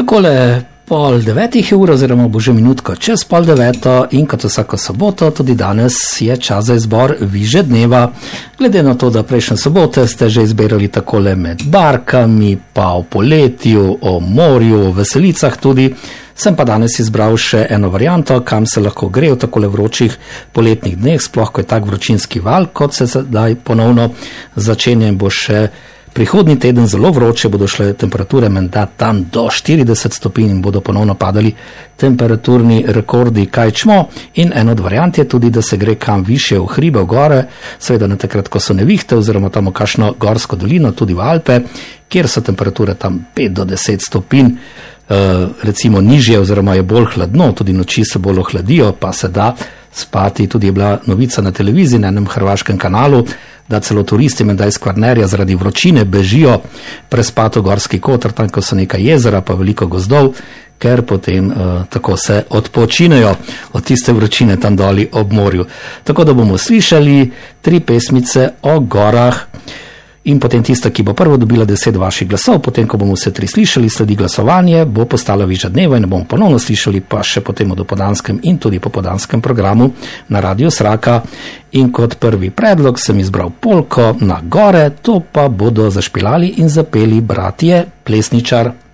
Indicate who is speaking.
Speaker 1: Takole 8:30 je ura, oziroma bo že minutko čez 8:30 in kot vsako soboto, tudi danes je čas za izbor Viže dneva. Glede na to, da prejšnje sobote ste že izberali takole med barkami, pa o poletju, o morju, o veselicah tudi, sem pa danes izbral še eno varianto, kam se lahko gre v takole vročih poletnih dneh, sploh ko je tak vročinski val, kot se sedaj ponovno začenja in bo še prihodnji teden zelo vroče, bodo šle temperature menda tam do 40 stopinj in bodo ponovno padali temperaturni rekordi, kaj čmo. In en od variant je tudi, da se gre kam više v hribe, v gore, seveda ne takrat, ko so nevihte, oziroma tam v kakšno gorsko dolino, tudi v Alpe, kjer so temperature tam 5 do 10 stopinj, recimo nižje, oziroma je bolj hladno, tudi noči se bolj ohladijo, pa se da spati. Tudi je bila novica na televiziji na enem hrvaškem kanalu, da celo turisti menda iz Kvarnerja zaradi vročine bežijo prespat v Gorski Kotar, tam ko so nekaj jezera pa veliko gozdov, ker potem tako se odpočinejo od tiste vročine tam doli ob morju. Tako da bomo slišali 3 pesmice o gorah in potem tista, ki bo prvo dobila 10 vaših glasov, potem ko bomo vse 3 slišali, sledi glasovanje, bo postala Viža dneva in ne bomo ponovno slišali, pa še potem v dopoldanskem in tudi popoldanskem programu na Radiu Sraka. In kot prvi predlog sem izbral polko Na gore, to pa bodo zašpilali in zapeli bratje Plesničar.